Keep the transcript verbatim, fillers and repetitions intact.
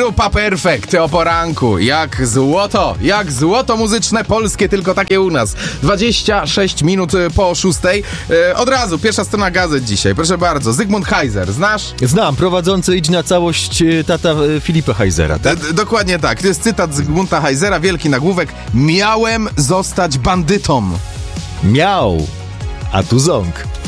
Grupa Perfekt o poranku. Jak złoto, jak złoto muzyczne polskie, tylko takie u nas. dwadzieścia sześć minut po szóstej. E, od razu, pierwsza strona gazet dzisiaj. Proszę bardzo, Zygmunt Heiser, znasz? Znam, prowadzący Idź na całość tata Filipa Heisera, tak? D- dokładnie tak. To jest cytat Zygmunta Heisera, wielki nagłówek. Miałem zostać bandytą. Miał, a tu ząg.